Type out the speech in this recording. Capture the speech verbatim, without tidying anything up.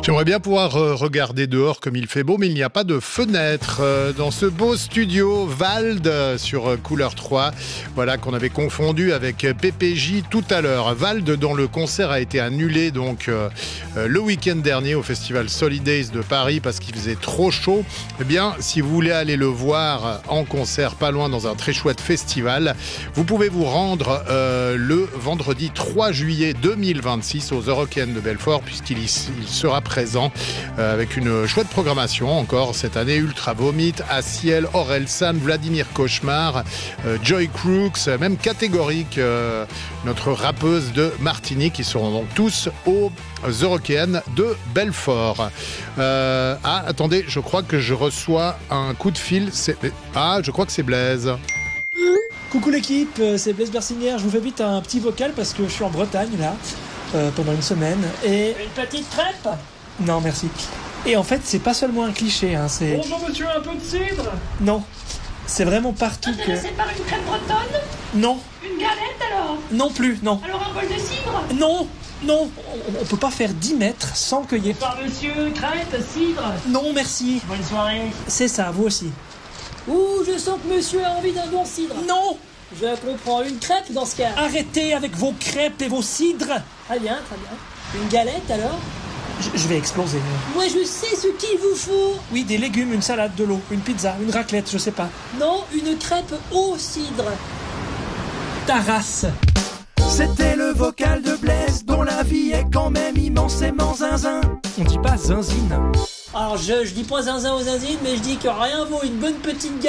J'aimerais bien pouvoir euh, regarder dehors comme il fait beau, mais il n'y a pas de fenêtre euh, dans ce beau studio Vald euh, sur euh, Couleur trois, voilà, qu'on avait confondu avec P P J tout à l'heure. Vald, dont le concert a été annulé donc euh, euh, le week-end dernier au festival Solidays de Paris parce qu'il faisait trop chaud. Eh bien, si vous voulez aller le voir en concert pas loin dans un très chouette festival, vous pouvez vous rendre euh, le vendredi trois juillet deux mille vingt-six aux Eurockéennes de Belfort, puisqu'il y, il sera présent euh, avec une chouette programmation encore cette année. Ultra Vomit, Aciel, Orelsan, Vladimir Cauchemar, euh, Joy Crooks, même Catégorique, euh, notre rappeuse de Martinique, qui seront donc tous aux Eurockéennes de Belfort. Euh, ah, attendez, je crois que je reçois un coup de fil. C'est... Ah, je crois que c'est Blaise. Coucou l'équipe, c'est Blaise Bersignière. Je vous fais vite un petit vocal parce que je suis en Bretagne là, euh, pendant une semaine. Et... Une petite crêpe ? Non, merci. Et en fait, c'est pas seulement un cliché, hein, c'est... Bonjour monsieur, un peu de cidre ? Non, c'est vraiment partout que... Intéressé par une crêpe bretonne ? Non, Une galette alors ? non plus, non. Alors un bol de cidre ? Non, non, on, on peut pas faire dix mètres sans cueillir. Bonsoir monsieur, crêpe, cidre ? Non, merci. Bonne soirée. C'est ça, vous aussi. Ouh, je sens que monsieur a envie d'un bon cidre. Non, Je comprends, une crêpe dans ce cas. arrêtez avec vos crêpes et vos cidres. Très bien, très bien. Une galette alors ? Je, je vais exploser. Moi je sais ce qu'il vous faut. Oui, des légumes, une salade, de l'eau, une pizza, une raclette, je sais pas. Non, une crêpe au cidre. Ta race. C'était le vocal de Blaise, dont la vie est quand même immensément zinzin. On dit pas zinzine. Alors je, je dis pas zinzin aux zinzines, mais je dis que rien vaut une bonne petite galette